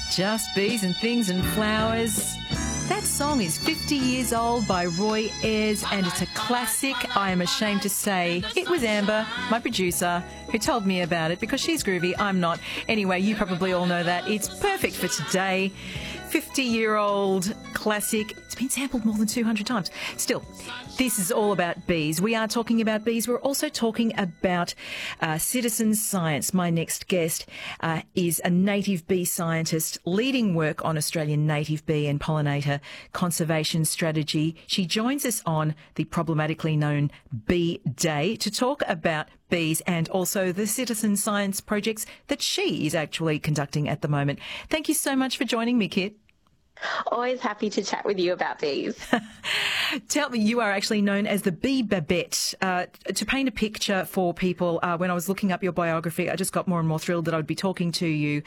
Just Bees and Things and Flowers. That song is 50 years old by Roy Ayers and it's a classic. I am ashamed to say it was Amber, my producer, who told me about it because she's groovy, I'm not. Anyway, you probably all know that. It's perfect for today. 50-year-old classic. It's been sampled more than 200 times. Still, this is all about bees. We are talking about bees. We're also talking about citizen science. My next guest is a native bee scientist leading work on Australian native bee and pollinator conservation strategy. She joins us on the problematically known Bee Day to talk about bees and also the citizen science projects that she is actually conducting at the moment. Thank you so much for joining me, Kit. Always happy to chat with you about bees. Tell me, you are actually known as the Bee Babette. To paint a picture for people, when I was looking up your biography, I just got more and more thrilled that I would be talking to you.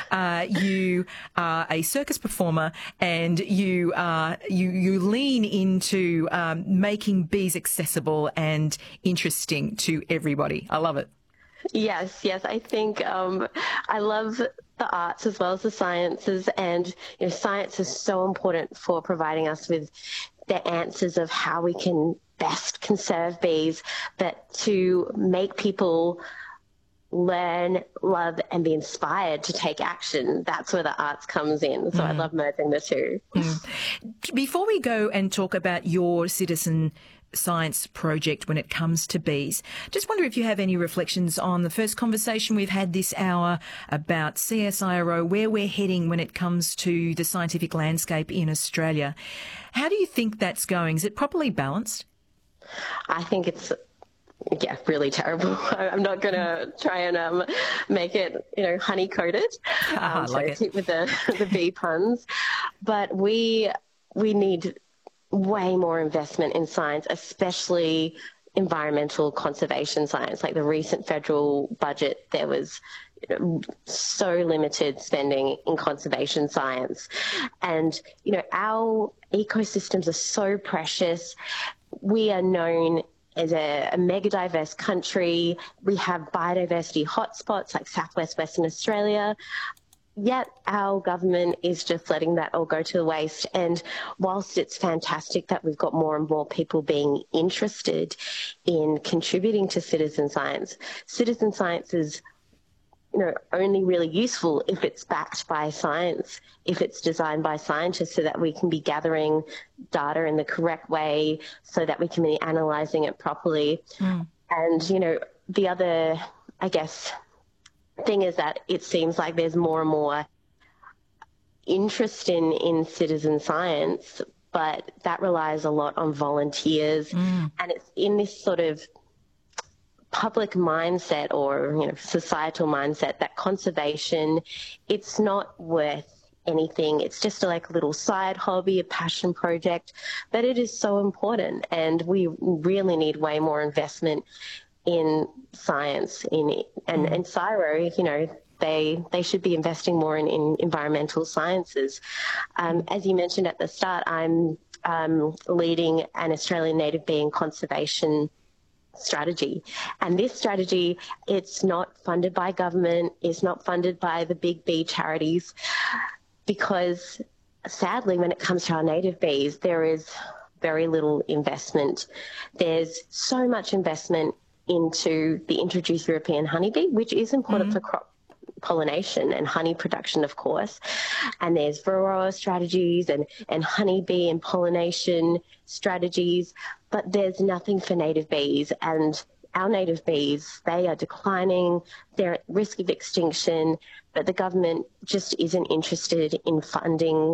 You are a circus performer and you lean into making bees accessible and interesting to everybody. I love it. Yes. I think I love the arts as well as the sciences, and science is so important for providing us with the answers of how we can best conserve bees, but to make people learn, love, and be inspired to take action. That's where the arts comes in. So I love merging the two. Before we go and talk about your citizen science project when it comes to bees, just wonder if you have any reflections on the first conversation we've had this hour about CSIRO, where we're heading when it comes to the scientific landscape in Australia. How do you think that's going? Is it properly balanced? I think it's really terrible. I'm not going to try and make it, honey-coated. I like it. With the bee puns. But we need way more investment in science, especially environmental conservation science. Like the recent federal budget, there was so limited spending in conservation science. And, our ecosystems are so precious. We are known as a mega diverse country. We have biodiversity hotspots like Southwest Western Australia. Yet our government is just letting that all go to the waste. And whilst it's fantastic that we've got more and more people being interested in contributing to citizen science is only really useful if it's backed by science, if it's designed by scientists, so that we can be gathering data in the correct way, so that we can be analysing it properly. And, the other, thing is that it seems like there's more and more interest in citizen science, but that relies a lot on volunteers. And it's in this sort of public mindset or societal mindset that conservation, it's not worth anything. It's just a little side hobby, a passion project, but it is so important, and we really need way more investment in science. And CSIRO, they should be investing more in environmental sciences. As you mentioned at the start, I'm leading an Australian native bee and conservation strategy. And this strategy, it's not funded by government, it's not funded by the big bee charities, because sadly, when it comes to our native bees, there is very little investment. There's so much investment into the introduced European honeybee, which is important for crop pollination and honey production, of course. And there's varroa strategies and honeybee and pollination strategies, but there's nothing for native bees. And our native bees, they are declining, they're at risk of extinction, but the government just isn't interested in funding